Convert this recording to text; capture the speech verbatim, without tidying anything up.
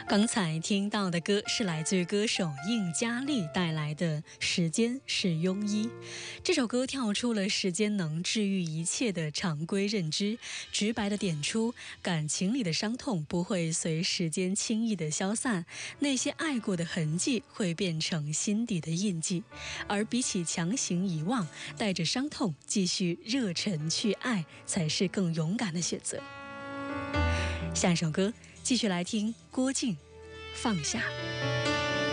刚才听到的歌是来自于歌手应嘉丽带来的《时间是庸医》。这首歌跳出了时间能治愈一切的常规认知，直白地点出感情里的伤痛不会随时间轻易地消散，那些爱过的痕迹会变成心底的印记。而比起强行遗忘，带着伤痛继续热忱去爱，才是更勇敢的选择。下一首歌继续来听郭靖放下。